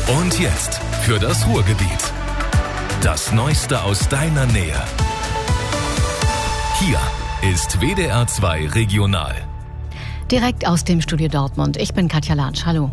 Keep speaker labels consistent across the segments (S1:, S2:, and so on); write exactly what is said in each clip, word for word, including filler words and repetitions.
S1: Und jetzt für das Ruhrgebiet. Das Neueste aus deiner Nähe. Hier ist W D R zwei Regional.
S2: Direkt aus dem Studio Dortmund. Ich bin Katja Latsch. Hallo.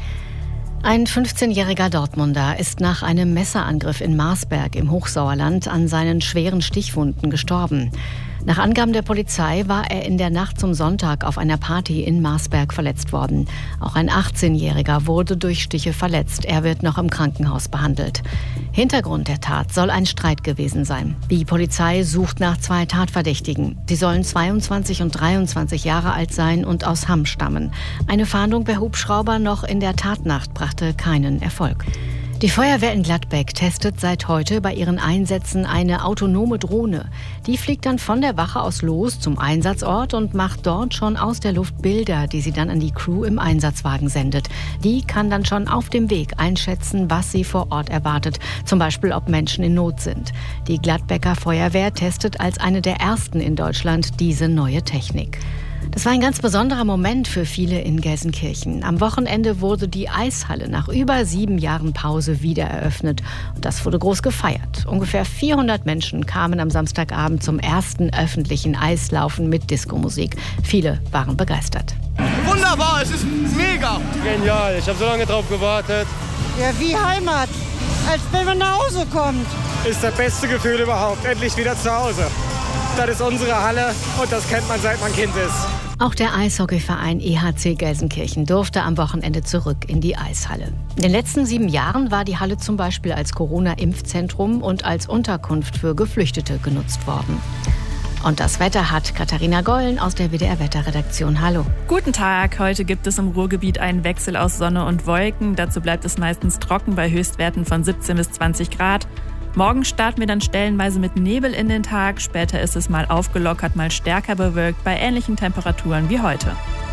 S2: Ein fünfzehnjähriger Dortmunder ist nach einem Messerangriff in Marsberg im Hochsauerland an seinen schweren Stichwunden gestorben. Nach Angaben der Polizei war er in der Nacht zum Sonntag auf einer Party in Marsberg verletzt worden. Auch ein achtzehnjähriger wurde durch Stiche verletzt. Er wird noch im Krankenhaus behandelt. Hintergrund der Tat soll ein Streit gewesen sein. Die Polizei sucht nach zwei Tatverdächtigen. Sie sollen zweiundzwanzig und dreiundzwanzig Jahre alt sein und aus Hamm stammen. Eine Fahndung per Hubschrauber noch in der Tatnacht brachte keinen Erfolg. Die Feuerwehr in Gladbeck testet seit heute bei ihren Einsätzen eine autonome Drohne. Die fliegt dann von der Wache aus los zum Einsatzort und macht dort schon aus der Luft Bilder, die sie dann an die Crew im Einsatzwagen sendet. Die kann dann schon auf dem Weg einschätzen, was sie vor Ort erwartet. Zum Beispiel, ob Menschen in Not sind. Die Gladbecker Feuerwehr testet als eine der ersten in Deutschland diese neue Technik. Das war ein ganz besonderer Moment für viele in Gelsenkirchen. Am Wochenende wurde die Eishalle nach über sieben Jahren Pause wieder eröffnet. Und das wurde groß gefeiert. Ungefähr vierhundert Menschen kamen am Samstagabend zum ersten öffentlichen Eislaufen mit Diskomusik. Viele waren begeistert.
S3: Wunderbar, es ist mega.
S4: Genial, ich habe so lange drauf gewartet.
S5: Ja, wie Heimat, als wenn man nach Hause kommt.
S4: Ist das beste Gefühl überhaupt, endlich wieder zu Hause. Das ist unsere Halle und das kennt man, seit man Kind ist.
S2: Auch der Eishockeyverein E H C Gelsenkirchen durfte am Wochenende zurück in die Eishalle. In den letzten sieben Jahren war die Halle zum Beispiel als Corona-Impfzentrum und als Unterkunft für Geflüchtete genutzt worden. Und das Wetter hat Katharina Gollen aus der W D R-Wetterredaktion. Hallo.
S6: Guten Tag. Heute gibt es im Ruhrgebiet einen Wechsel aus Sonne und Wolken. Dazu bleibt es meistens trocken bei Höchstwerten von siebzehn bis zwanzig Grad. Morgen starten wir dann stellenweise mit Nebel in den Tag. Später ist es mal aufgelockert, mal stärker bewölkt bei ähnlichen Temperaturen wie heute.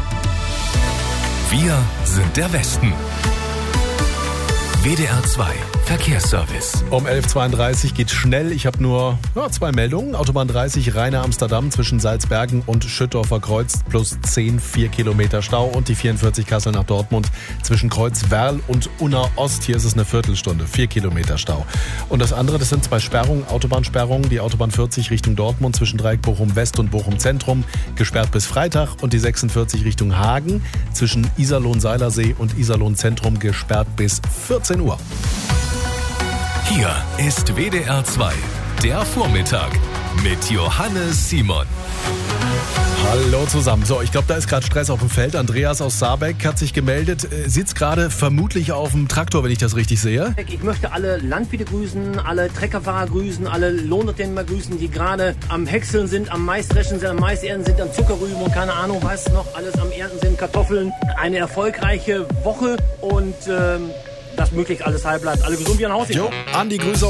S1: Wir sind der Westen. W D R zwei Verkehrsservice.
S7: Um elf Uhr zweiunddreißig geht schnell. Ich habe nur ja, zwei Meldungen. Autobahn dreißig Rheine Amsterdam zwischen Salzbergen und Schüttorfer Kreuz plus zehn, vier Kilometer Stau. Und die vierundvierzig Kassel nach Dortmund zwischen Kreuzwerl und Unna Ost. Hier ist es eine Viertelstunde, vier Kilometer Stau. Und das andere, das sind zwei Sperrungen, Autobahnsperrungen. Die Autobahn vierzig Richtung Dortmund zwischen Dreieck Bochum West und Bochum Zentrum gesperrt bis Freitag. Und die sechsundvierzig Richtung Hagen zwischen Iserlohn-Seilersee und Iserlohn Zentrum gesperrt bis vierzehn Uhr.
S1: Hier ist W D R zwei, der Vormittag mit Johannes Simon.
S7: Hallo zusammen. So, ich glaube, da ist gerade Stress auf dem Feld. Andreas aus Saarbeck hat sich gemeldet, sitzt gerade vermutlich auf dem Traktor, wenn ich das richtig sehe.
S8: Ich möchte alle Landwirte grüßen, alle Treckerfahrer grüßen, alle Lohnunternehmer grüßen, die gerade am Häckseln sind, am Maisdreschen sind, am Maisernten sind, am Zuckerrüben und keine Ahnung was noch alles am Ernten sind, Kartoffeln. Eine erfolgreiche Woche und ähm, dass möglichst alles heil bleibt. Alle gesund wie ein Haus.
S7: Jo, Andi, Grüße